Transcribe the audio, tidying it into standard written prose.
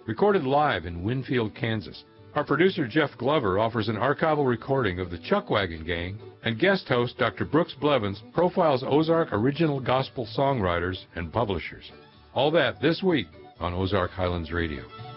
recorded live in Winfield, Kansas. Our producer, Jeff Glover, offers an archival recording of the Chuckwagon Gang, and guest host Dr. Brooks Blevins profiles Ozark original gospel songwriters and publishers. All that this week on Ozark Highlands Radio.